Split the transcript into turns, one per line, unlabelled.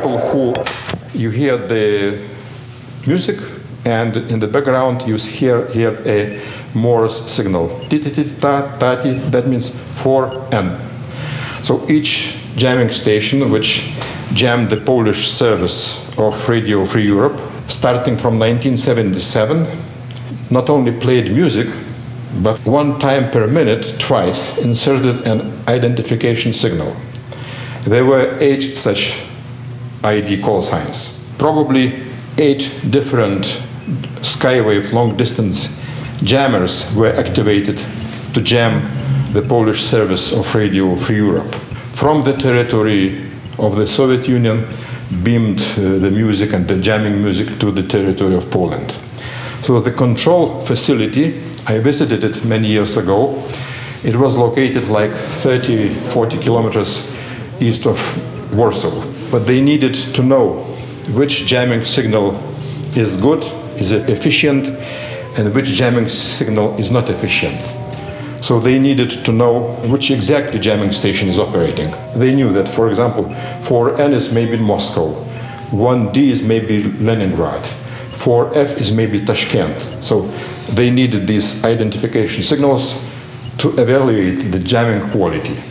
example, you hear the music, and in the background you hear a Morse signal. Ti-ti-ti-ta-ta-ti, that means 4N. So each jamming station which jammed the Polish service of Radio Free Europe, starting from 1977, not only played music, but 1 time per minute, twice, inserted an identification signal. There were 8 such ID call signs. Probably 8 different skywave long-distance jammers were activated to jam the Polish service of Radio Free Europe. From the territory of the Soviet Union, beamed the music and the jamming music to the territory of Poland. So the control facility, I visited it many years ago. It was located like 30-40 kilometers east of Warsaw. But they needed to know which jamming signal is good, is efficient, and which jamming signal is not efficient. So they needed to know which exactly jamming station is operating. They knew that, for example, 4N is maybe Moscow, 1D is maybe Leningrad, 4F is maybe Tashkent. So they needed these identification signals to evaluate the jamming quality.